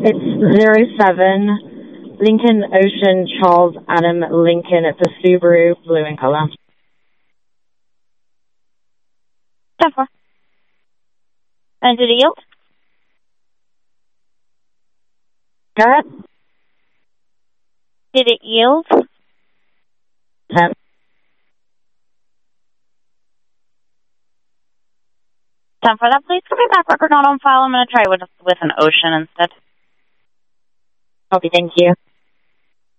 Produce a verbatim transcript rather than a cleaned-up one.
It's zero seven Lincoln Ocean Charles Adam Lincoln. It's a Subaru, blue in color. ten four. And did it yield? Garrett? Did it yield? ten. ten for that, please. Could be back record not on file. I'm going to try with, with an Ocean instead. Okay, thank you.